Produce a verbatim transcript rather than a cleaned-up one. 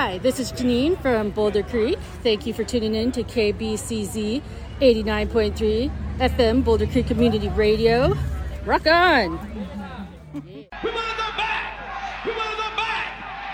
Hi, this is Janine from Boulder Creek. Thank you for tuning in to K B C Z eighty-nine point three F M Boulder Creek Community Radio. Rock on! We want to go back!